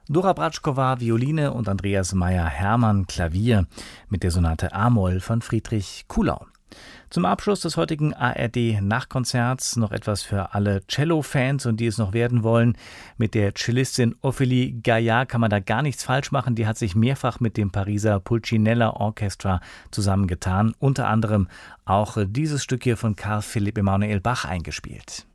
Dora Bratschkova Violine und Andreas Meyer-Hermann Klavier mit der Sonate A-Moll von Friedrich Kuhlau. Zum Abschluss des heutigen ARD-Nachtkonzerts noch etwas für alle Cello-Fans und die es noch werden wollen. Mit der Cellistin Ophélie Gaillard kann man da gar nichts falsch machen. Die hat sich mehrfach mit dem Pariser Pulcinella Orchestra zusammengetan. Unter anderem auch dieses Stück hier von Carl Philipp Emanuel Bach eingespielt.